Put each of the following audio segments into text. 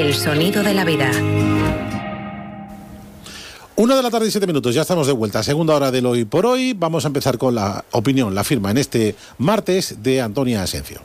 El sonido de la vida. 1:07 ya estamos de vuelta. Segunda hora del Hoy por Hoy. Vamos a empezar con la opinión, la firma en este martes de Antonia Asencio.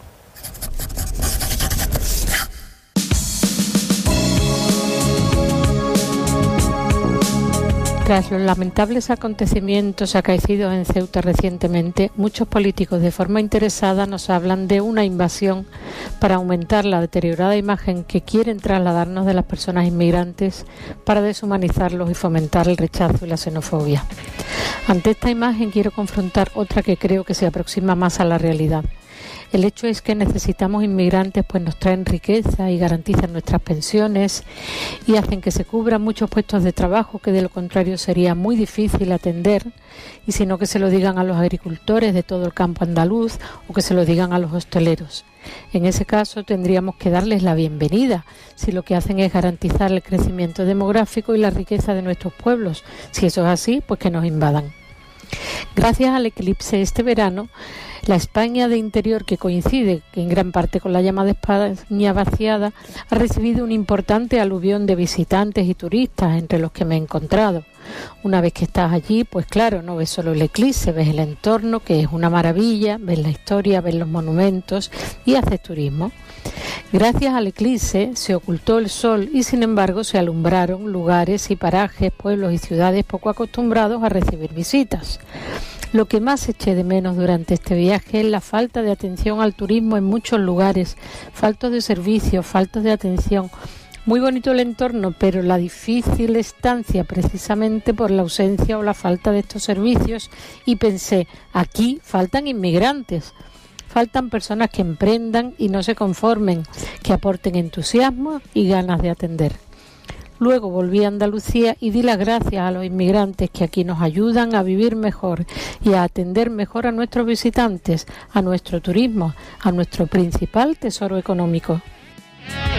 Tras los lamentables acontecimientos acaecidos en Ceuta recientemente, muchos políticos de forma interesada nos hablan de una invasión para aumentar la deteriorada imagen que quieren trasladarnos de las personas inmigrantes para deshumanizarlos y fomentar el rechazo y la xenofobia. Ante esta imagen quiero confrontar otra que creo que se aproxima más a la realidad. El hecho es que necesitamos inmigrantes, pues nos traen riqueza y garantizan nuestras pensiones y hacen que se cubran muchos puestos de trabajo que de lo contrario sería muy difícil atender, y si no que se lo digan a los agricultores de todo el campo andaluz o que se lo digan a los hosteleros. En ese caso tendríamos que darles la bienvenida, si lo que hacen es garantizar el crecimiento demográfico y la riqueza de nuestros pueblos. Si eso es así, pues que nos invadan. Gracias al eclipse este verano, la España de interior, que coincide en gran parte con la llamada España vaciada, ha recibido un importante aluvión de visitantes y turistas, entre los que me he encontrado. Una vez que estás allí, pues claro, no ves solo el eclipse, ves el entorno, que es una maravilla, ves la historia, ves los monumentos y haces turismo. Gracias al eclipse se ocultó el sol y sin embargo se alumbraron lugares y parajes, pueblos y ciudades poco acostumbrados a recibir visitas. Lo que más eché de menos durante este viaje es la falta de atención al turismo en muchos lugares, falta de servicios, falta de atención. Muy bonito el entorno, pero la difícil estancia precisamente por la ausencia o la falta de estos servicios, y pensé, aquí faltan inmigrantes. Faltan personas que emprendan y no se conformen, que aporten entusiasmo y ganas de atender. Luego volví a Andalucía y di las gracias a los inmigrantes que aquí nos ayudan a vivir mejor y a atender mejor a nuestros visitantes, a nuestro turismo, a nuestro principal tesoro económico.